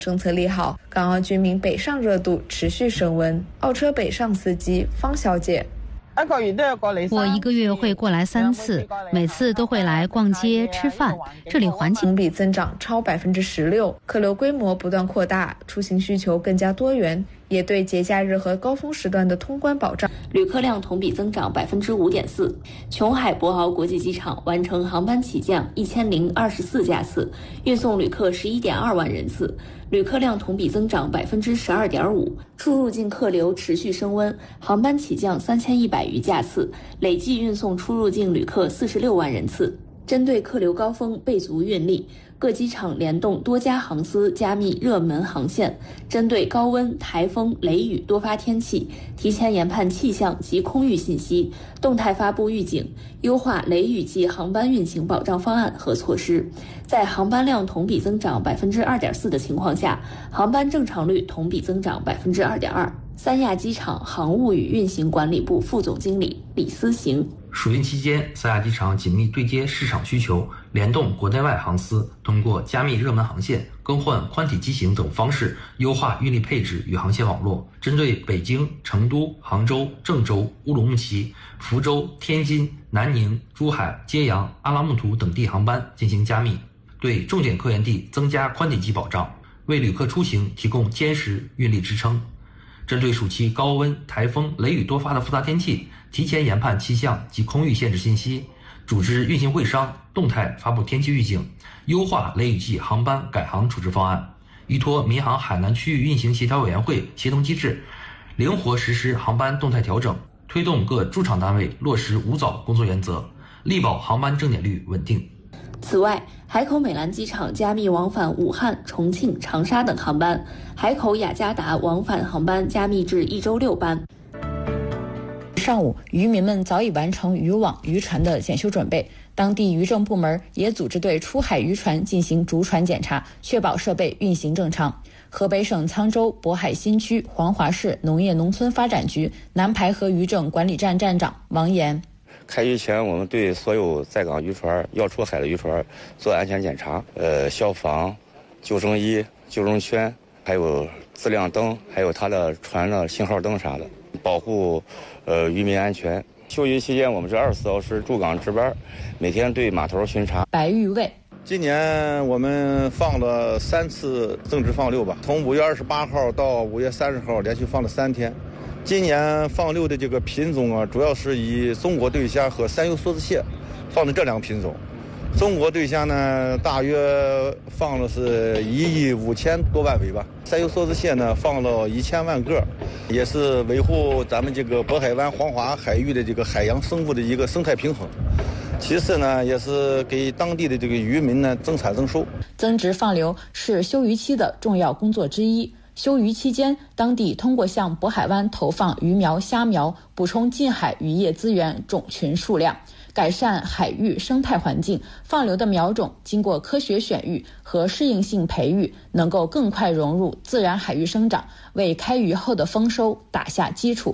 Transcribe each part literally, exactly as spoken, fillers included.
政策利好，港澳居民北上热度持续升温。澳车北上司机方小姐。 我一个月会过来三次，每次都会来逛街吃饭，这里环境同比增长超百分之十六，客流规模不断扩大，出行需求更加多元，也对节假日和高峰时段的通关保障。 旅客量同比增长百分之五点四，琼海博鳌国际机场完成航班起降一千零二十四架次，运送旅客十一点二万人次。旅客量同比增长百分之十二点五，出入境客流持续升温，航班起降三千一百余架次，累计运送出入境旅客四十六万人次。针对客流高峰备足运力，各机场联动多家航司加密热门航线，针对高温、台风、雷雨多发天气，提前研判气象及空域信息，动态发布预警，优化雷雨季航班运行保障方案和措施。在航班量同比增长百分之二点四的情况下，航班正常率同比增长百分之二点二。三亚机场航务与运行管理部副总经理李思行。 暑运期间，三亚机场紧密对接市场需求，联动国内外航司，通过加密热门航线、更换宽体机型等方式，优化运力配置与航线网络。针对北京、成都、杭州、郑州、乌鲁木齐、福州、天津、南宁、珠海、揭阳、阿拉木图等地航班进行加密，对重点客源地增加宽体机保障，为旅客出行提供坚实运力支撑。针对暑期高温、台风、雷雨多发的复杂天气，提前研判气象及空域限制信息，组织运行会商，动态发布天气预警，优化雷雨季航班改航处置方案，依托民航海南区域运行协调委员会协同机制，灵活实施航班动态调整，推动各驻场单位落实五早工作原则，力保航班正点率稳定。 此外，海口美兰机场加密往返武汉、重庆、长沙等航班，海口雅加达往返航班加密至一周六班。 上午，渔民们早已完成渔网、渔船的检修准备，当地渔政部门也组织对出海渔船进行逐船检查，确保设备运行正常。河北省沧州渤海新区黄华市农业农村发展局南排河渔政管理站站长王岩。 开渔前，我们对所有在港渔船要出海的渔船做安全检查，呃，消防、救生衣、救生圈，还有自亮灯，还有它的船的信号灯啥的，保护呃渔民安全。休渔期间，我们是二十四小时驻港值班，每天对码头巡查。 白玉卫。 今年我们放了三次增值放六吧，从五月二十八号到五月三十号，连续放了三天。今年放六的这个品种啊，主要是以中国对虾和三油梭子蟹放的这两个品种。中国对虾呢，大约放了是一亿五千多万尾吧。三油梭子蟹呢，放了一千万个，也是维护咱们这个渤海湾黄华海域的这个海洋生物的一个生态平衡。其次呢，也是给当地的这个渔民呢增产增收。 增值放流是休渔期的重要工作之一。休渔期间，当地通过向渤海湾投放鱼苗、虾苗，补充近海渔业资源种群数量，改善海域生态环境。放流的苗种经过科学选育和适应性培育，能够更快融入自然海域生长，为开渔后的丰收打下基础。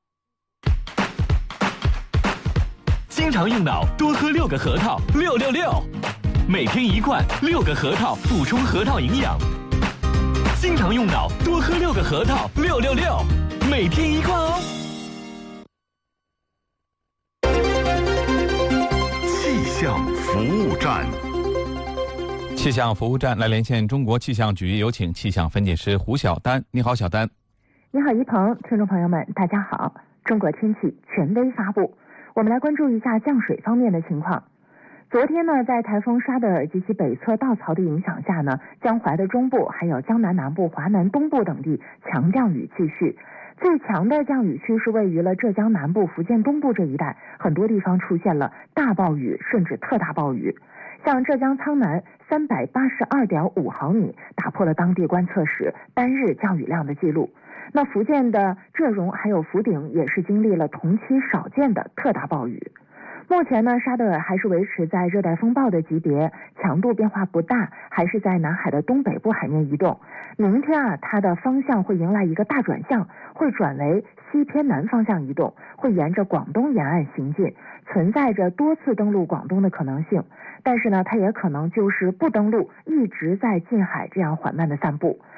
经常用脑，多喝六个核桃，六六六，每天一罐，六个核桃补充核桃营养。经常用脑，多喝六个核桃，六六六，每天一罐哦。 气象服务站， 气象服务站来连线中国气象局，有请气象分解师胡晓丹。你好，小丹。 你好，一鹏，听众朋友们，大家好。中国天气权威发布，我们来关注一下降水方面的情况。昨天呢，在台风沙德尔及其北侧倒槽的影响下呢，江淮的中部还有江南南部、华南东部等地强降雨继续。最强的降雨区是位于了浙江南部、福建东部这一带，很多地方出现了大暴雨甚至特大暴雨。像浙江苍南三百八十二点五毫米，打破了当地观测史单日降雨量的记录。那福建的浙荣还有福鼎也是经历了同期少见的特大暴雨。目前呢，沙德尔还是维持在热带风暴的级别，强度变化不大，还是在南海的东北部海面移动。明天啊，它的方向会迎来一个大转向，会转为西偏南方向移动，会沿着广东沿岸行进，存在着多次登陆广东的可能性。 但是呢，它也可能就是不登陆，一直在近海这样缓慢的散布。